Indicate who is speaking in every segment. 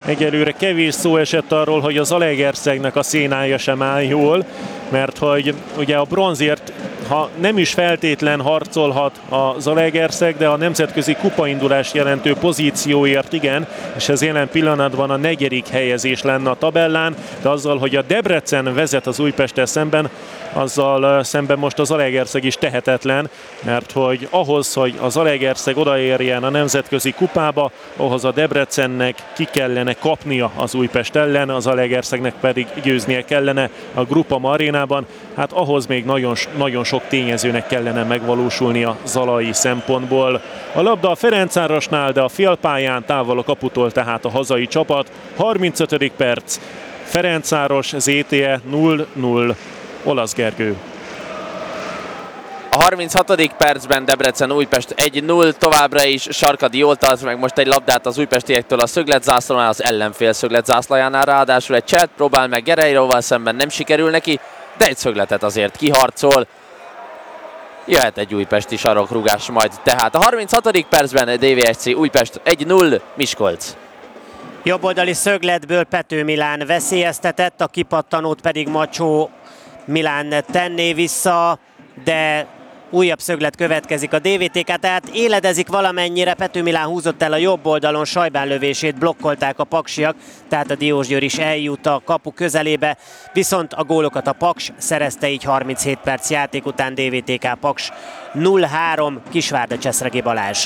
Speaker 1: Egyelőre kevés szó esett arról, hogy a Zalaegerszegnek a szénája sem áll jól, mert hogy ugye a bronzért, ha nem is feltétlen harcolhat a Zalaegerszeg, de a nemzetközi kupaindulást jelentő pozícióért igen, és ez jelen pillanatban a 4. helyezés lenne a tabellán, de azzal, hogy a Debrecen vezet az Újpesttel szemben, azzal szemben most a Zalaegerszeg is tehetetlen, mert hogy ahhoz, hogy a Zalaegerszeg odaérjen a nemzetközi kupába, ahhoz a Debrecennek ki kellene kapnia az Újpest ellen, a Zalaegerszegnek pedig győznie kellene a Groupama arénában. Hát ahhoz még nagyon sok tényezőnek kellene megvalósulni a zalai szempontból. A labda a Ferencvárosnál, de a félpályán távol a kaputól tehát a hazai csapat. 35. perc, Ferencváros ZTE 0-0. Olasz Gergő.
Speaker 2: A 36. percben Debrecen Újpest 1-0, továbbra is Sarkadi jól tart meg most egy labdát az újpestiektől a szögletzászlónál, az ellenfél szögletzászlójánál, ráadásul egy cselt próbál meg Guerreiroval szemben, nem sikerül neki, de egy szögletet azért kiharcol. Jöhet egy újpesti sarokrugás majd. Tehát a 36. percben DVSC Újpest 1-0, Miskolc.
Speaker 3: Jobboldali szögletből Pető Milán veszélyeztetett, a kipattanót pedig Macsó Milán tenné vissza, de újabb szöglet következik a DVTK, tehát éledezik valamennyire. Pető Milán húzott el a jobb oldalon, Sajbán lövését blokkolták a paksiak, tehát a Diósgyőr is eljut a kapu közelébe, viszont a gólokat a Paks szerezte, így 37 perc játék után DVTK Paks 0-3, Kisvárda Cseszregi Balázs.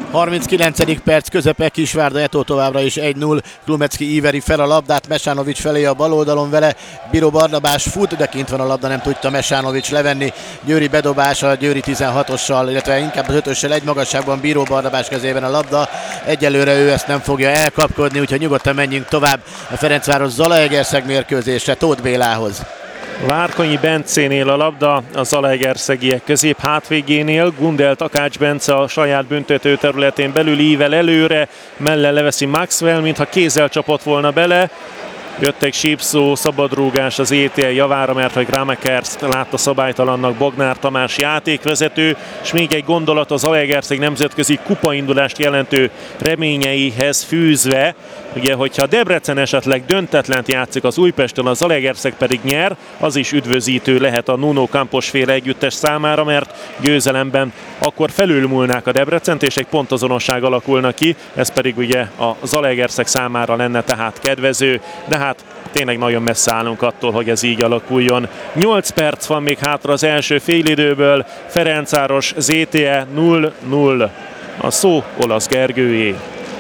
Speaker 4: 39. perc közepe, Kisvárda Eto továbbra is 1-0, Klumecki íveri fel a labdát, Mesánovics felé a bal oldalon vele, Bíró Barnabás fut, de kint van a labda, nem tudta Mesánovics levenni, Győri bedobás a Győri 16-ossal, illetve inkább az 5-össel egy magasságban, Bíró Barnabás kezében a labda, egyelőre ő ezt nem fogja elkapkodni, úgyhogy nyugodtan menjünk tovább a Ferencváros Zalaegerszeg mérkőzésre, Tóth Bélához.
Speaker 1: Várkonyi Bencénél a labda, a zalaegerszegiek közép hátvégénél, Gundel Takács Bence a saját büntető területén belül ível előre, melle leveszi Maxwell, mintha kézzel csapott volna bele. Jött egy sípszó, szabadrúgás az ETL javára, mert hogy Gramekerst látta szabálytalannak Bognár Tamás játékvezető, és még egy gondolat az Zalaegerszeg nemzetközi kupaindulást jelentő reményeihez fűzve. Ugye, hogyha Debrecen esetleg döntetlent játszik az Újpesttel, a Zalaegerszeg pedig nyer, az is üdvözítő lehet a Nuno Campos féle együttes számára, mert győzelemben akkor felülmúlnák a Debrecent, és egy pontazonosság alakulna ki, ez pedig ugye a Zalaegerszeg számára lenne tehát kedvező, de hát tényleg nagyon messze állunk attól, hogy ez így alakuljon. 8 perc van még hátra az első félidőből, Ferencváros ZTE 0-0. A szó Olasz Gergőjé.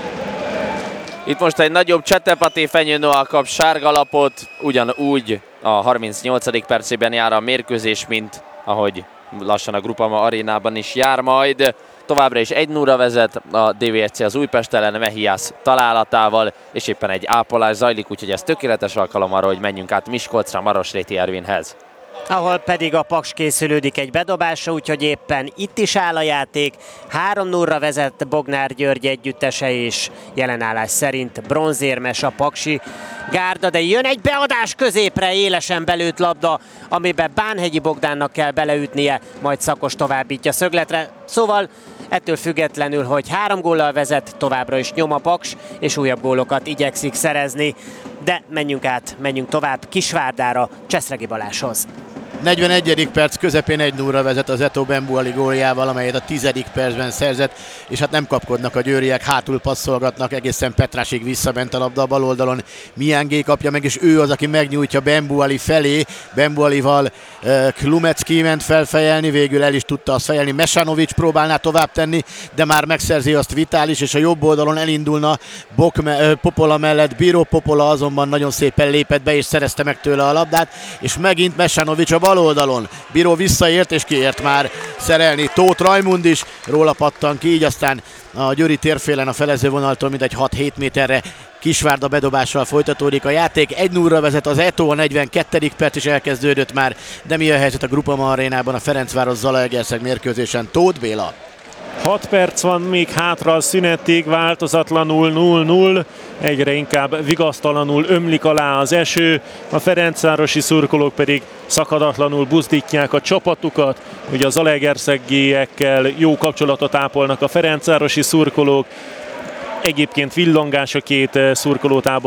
Speaker 2: Itt most egy nagyobb Csetepati Fenyő Noah kap sárgalapot, ugyanúgy a 38. percében jár a mérkőzés, mint ahogy lassan a Groupama arénában is jár majd. Továbbra is 1-0-ra vezet a DVSC az Újpest ellen Mehiász találatával, és éppen egy ápolás zajlik, úgyhogy ez tökéletes alkalom arra, hogy menjünk át Miskolcra Marosréti Ervinhez.
Speaker 3: Ahol pedig a Paks készülődik egy bedobásra, úgyhogy éppen itt is áll a játék. 3-0-ra vezet Bognár György együttese, és jelenállás szerint bronzérmes a paksi gárda, de jön egy beadás középre, élesen belőtt labda, amiben Bánhegyi Bogdánnak kell beleütnie, majd Szakos továbbítja szögletre. Szóval ettől függetlenül, hogy 3 góllal vezet, továbbra is nyom a Paks, és újabb gólokat igyekszik szerezni. De menjünk tovább Kisvárdára, Cseszregi Balázshoz.
Speaker 4: 41. perc közepén 1-0-ra vezet az Eto Bembuali góljával, amelyet a 10. percben szerzett, és hát nem kapkodnak a győriek, hátul passzolgatnak, egészen Petrásig visszament a labda a bal oldalon. Miángé kapja meg, és ő az, aki megnyújtja Bembuali felé. Bembualival Klumecki ment felfejelni, végül el is tudta azt fejelni. Mesánovics próbálná tovább tenni, de már megszerzi azt Vitális, és a jobb oldalon elindulna Popola mellett. Bíró Popola azonban nagyon szépen lépett be, és szerezte meg tőle a labdát, és megint Mesánovics a bal oldalon. Bíró visszaért, és kiért már szerelni Tóth Rajmund is, róla pattan ki, így aztán a Győri térfélen a felező vonaltól mindegy 6-7 méterre Kisvárda bedobással folytatódik a játék. 1-0-ra vezet az Eto, a 42. perc is elkezdődött már, de mi a helyzet a Groupama arénában a Ferencváros Zalaegerszeg mérkőzésen? Tóth Béla.
Speaker 1: 6 perc van még hátra a szünetig, változatlanul 0-0, egyre inkább vigasztalanul ömlik alá az eső, a ferencvárosi szurkolók pedig szakadatlanul buzdítják a csapatukat, ugye az zalaegerszegiekkel jó kapcsolatot ápolnak a ferencvárosi szurkolók, egyébként villongás a két szurkolótábor